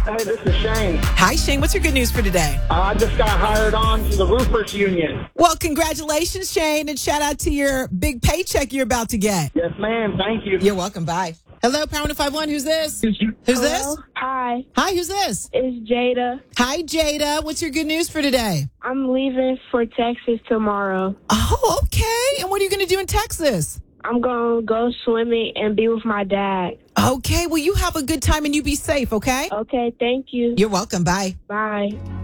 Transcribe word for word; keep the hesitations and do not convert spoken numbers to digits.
Hey, this is Shane. Hi, Shane. What's your good news for today? Uh, I just got hired on to the Roofers Union. Well, congratulations, Shane, and shout out to your big paycheck you're about to get. Yes, ma'am. Thank you. You're welcome. Bye. Hello, Power one oh five one. Who's this? Who's Hello? this? Hi, Hi, who's this? it's Jada. Hi, Jada. What's your good news for today? I'm leaving for Texas tomorrow. Oh, okay. And what are you going to do in Texas? I'm going to go swimming and be with my dad. Okay. Well, you have a good time and you be safe, okay? Okay, thank you. You're welcome. Bye. Bye.